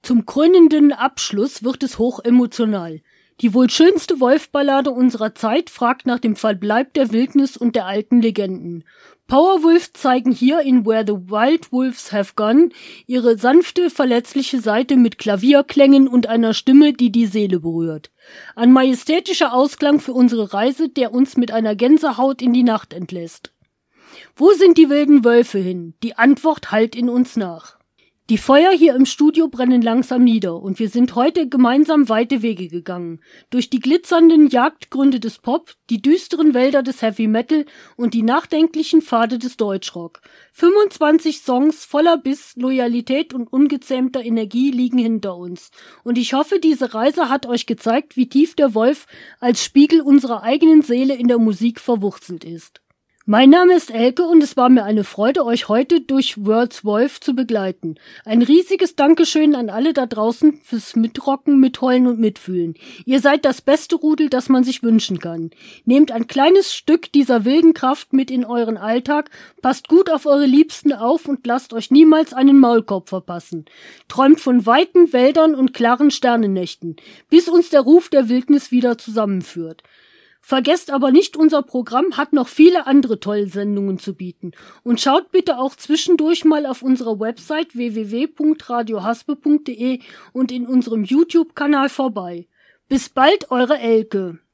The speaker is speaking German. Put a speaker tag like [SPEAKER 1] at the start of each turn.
[SPEAKER 1] Zum krönenden Abschluss wird es hochemotional. Die wohl schönste Wolf-Ballade unserer Zeit fragt nach dem Verbleib der Wildnis und der alten Legenden. Powerwolf zeigen hier in Where the Wild Wolves Have Gone ihre sanfte, verletzliche Seite mit Klavierklängen und einer Stimme, die die Seele berührt. Ein majestätischer Ausklang für unsere Reise, der uns mit einer Gänsehaut in die Nacht entlässt. Wo sind die wilden Wölfe hin? Die Antwort hallt in uns nach. Die Feuer hier im Studio brennen langsam nieder und wir sind heute gemeinsam weite Wege gegangen. Durch die glitzernden Jagdgründe des Pop, die düsteren Wälder des Heavy Metal und die nachdenklichen Pfade des Deutschrock. 25 Songs voller Biss, Loyalität und ungezähmter Energie liegen hinter uns. Und ich hoffe, diese Reise hat euch gezeigt, wie tief der Wolf als Spiegel unserer eigenen Seele in der Musik verwurzelt ist. Mein Name ist Elke und es war mir eine Freude, euch heute durch World's Wolf zu begleiten. Ein riesiges Dankeschön an alle da draußen fürs Mitrocken, Mitheulen und Mitfühlen. Ihr seid das beste Rudel, das man sich wünschen kann. Nehmt ein kleines Stück dieser wilden Kraft mit in euren Alltag, passt gut auf eure Liebsten auf und lasst euch niemals einen Maulkorb verpassen. Träumt von weiten Wäldern und klaren Sternennächten, bis uns der Ruf der Wildnis wieder zusammenführt. Vergesst aber nicht, unser Programm hat noch viele andere tolle Sendungen zu bieten. Und schaut bitte auch zwischendurch mal auf unserer Website www.radiohaspe.de und in unserem YouTube-Kanal vorbei. Bis bald, eure Elke.